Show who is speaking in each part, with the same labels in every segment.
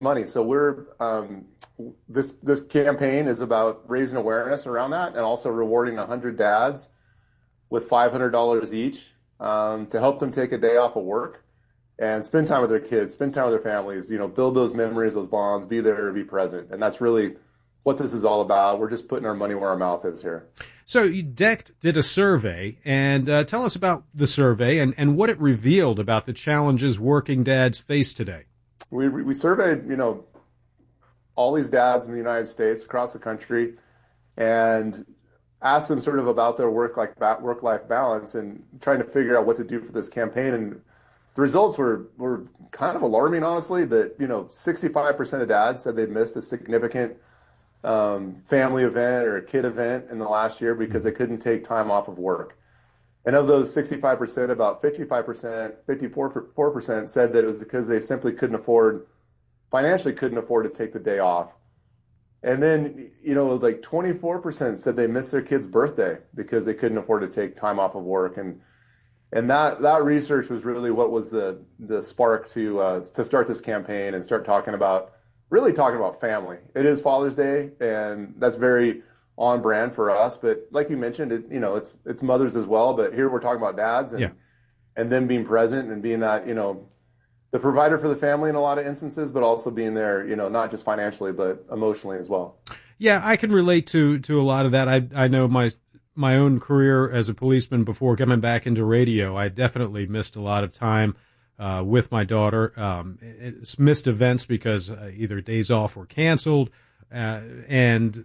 Speaker 1: money. So we're this campaign is about raising awareness around that and also rewarding 100 dads with $500 each to help them take a day off of work and spend time with their kids, spend time with their families, build those memories, those bonds, be there, be present. And that's really what this is all about. We're just putting our money where our mouth is here.
Speaker 2: So DECT did a survey, and tell us about the survey and what it revealed about the challenges working dads face today.
Speaker 1: We surveyed, all these dads in the United States, across the country, and asked them sort of about their work-life balance and trying to figure out what to do for this campaign. And the results were kind of alarming, honestly, that, 65% of dads said they'd missed a significant family event or a kid event in the last year because they couldn't take time off of work. And of those 65%, about 54% said that it was because they simply financially couldn't afford to take the day off. And then, like 24% said they missed their kid's birthday because they couldn't afford to take time off of work. And that research was really what was the spark to start this campaign and start talking about family. It is Father's Day, and that's very on brand for us. But like you mentioned, it's mothers as well. But here we're talking about dads and them being present and being that, the provider for the family in a lot of instances, but also being there, not just financially, but emotionally as well.
Speaker 2: Yeah, I can relate to a lot of that. I know my own career as a policeman before coming back into radio. I definitely missed a lot of time with my daughter. It's missed events because either days off were canceled, and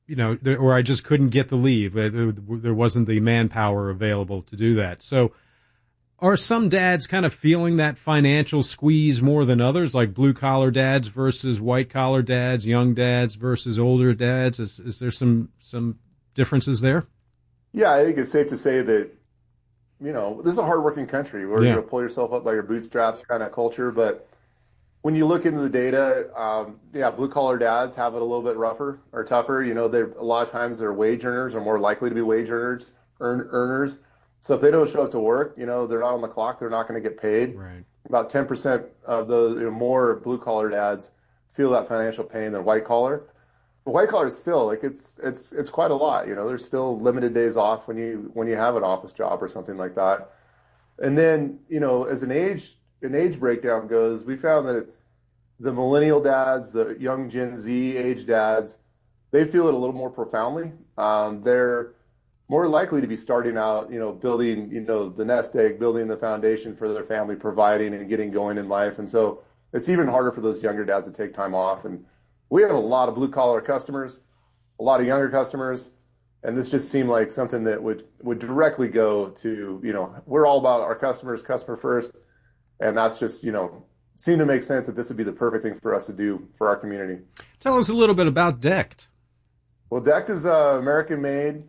Speaker 2: or I just couldn't get the leave. There wasn't the manpower available to do that. So, are some dads kind of feeling that financial squeeze more than others, like blue-collar dads versus white-collar dads, young dads versus older dads? Is there some differences there?
Speaker 1: Yeah, I think it's safe to say that, this is a hardworking country where you're going to pull yourself up by your bootstraps kind of culture. But when you look into the data, blue-collar dads have it a little bit rougher or tougher. A lot of times their wage earners are more likely to be wage earners. So if they don't show up to work, they're not on the clock, they're not going to get paid.
Speaker 2: Right.
Speaker 1: About 10% of those, more blue-collar dads feel that financial pain than white-collar. But white-collar is still, it's quite a lot. There's still limited days off when you have an office job or something like that. And then, as an age breakdown goes, we found that the millennial dads, the young Gen Z age dads, they feel it a little more profoundly. They're more likely to be starting out, building, the nest egg, building the foundation for their family, providing and getting going in life. And so it's even harder for those younger dads to take time off. And we have a lot of blue collar customers, a lot of younger customers. And this just seemed like something that would directly go to, we're all about our customers, customer first. And that's just, seemed to make sense that this would be the perfect thing for us to do for our community.
Speaker 2: Tell us a little bit about DECT.
Speaker 1: Well, DECT is an American-made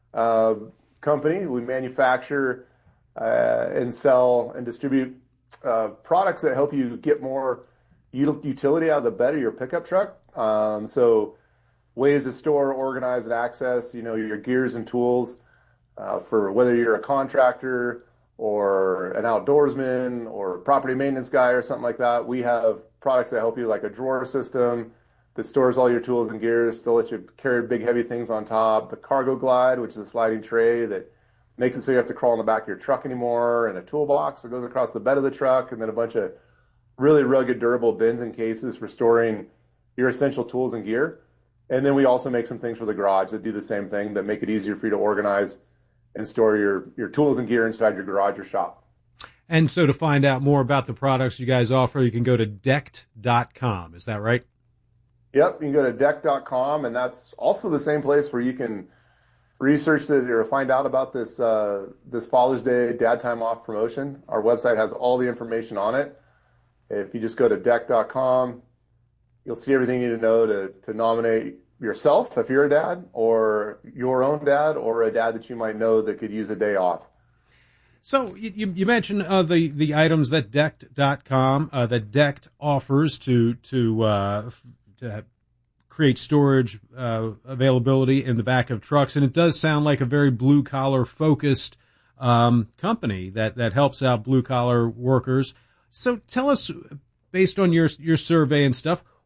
Speaker 1: company. We manufacture and sell and distribute products that help you get more utility out of the bed of your pickup truck. So ways to store, organize, and access, your gears and tools for whether you're a contractor or an outdoorsman or a property maintenance guy or something like that. We have products that help you, like a drawer system that stores all your tools and gears to let you carry big, heavy things on top. The Cargo Glide, which is a sliding tray that makes it so you have to crawl in the back of your truck anymore, and a toolbox that goes across the bed of the truck, and then a bunch of really rugged, durable bins and cases for storing your essential tools and gear. And then we also make some things for the garage that do the same thing, that make it easier for you to organize and store your tools and gear inside your garage or shop.
Speaker 2: And so to find out more about the products you guys offer, you can go to DECT.com. Is that right?
Speaker 1: Yep, you can go to DECT.com, and that's also the same place where you can research this or find out about this Father's Day Dad Time Off promotion. Our website has all the information on it. If you just go to DECT.com, you'll see everything you need to know to nominate yourself if you're a dad, or your own dad, or a dad that you might know that could use a day off.
Speaker 2: So you mentioned the items that DECT.com that DECT offers to create storage availability in the back of trucks, and it does sound like a very blue collar focused company that helps out blue collar workers. So tell us based on your survey and stuff,